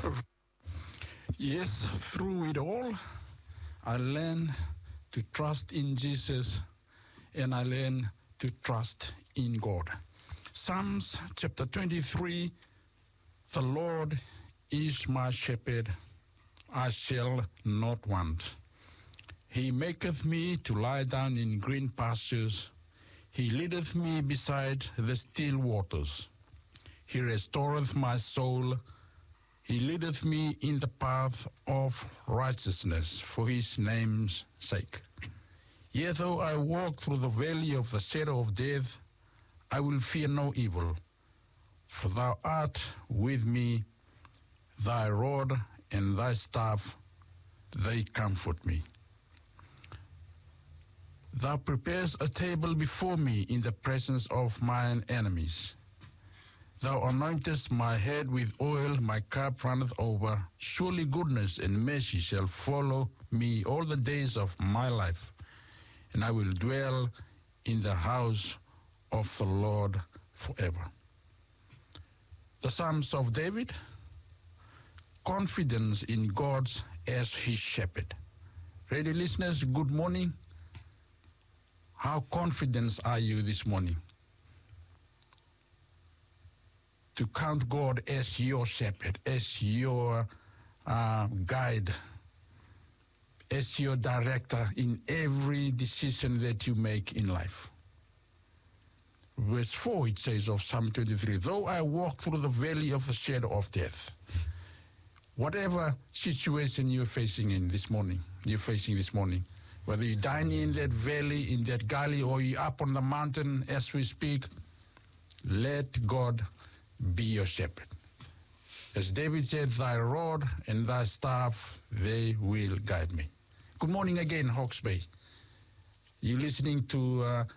Yes, through it all, I learn to trust in Jesus and I learn to trust in God. Psalms chapter 23, the Lord is my shepherd, I shall not want. He maketh me to lie down in green pastures. He leadeth me beside the still waters. He restoreth my soul. He leadeth me in the path of righteousness for his name's sake. Yet though I walk through the valley of the shadow of death, I will fear no evil, for thou art with me, thy rod and thy staff, they comfort me. Thou preparest a table before me in the presence of mine enemies. Thou anointest my head with oil, my cup runneth over. Surely goodness and mercy shall follow me all the days of my life, and I will dwell in the house of the Lord forever. The Psalms of David, confidence in God as his shepherd. Radio listeners, good morning. How confident are you this morning to count God as your shepherd, as your guide, as your director in every decision that you make in life? Verse 4, it says of Psalm 23, though I walk through the valley of the shadow of death. Whatever situation you're facing this morning, whether you dine in that valley, in that gully, or you're up on the mountain as we speak, let God be your shepherd. As David said, thy rod and thy staff, they will guide me. Good morning again, Hawke's Bay. You're listening to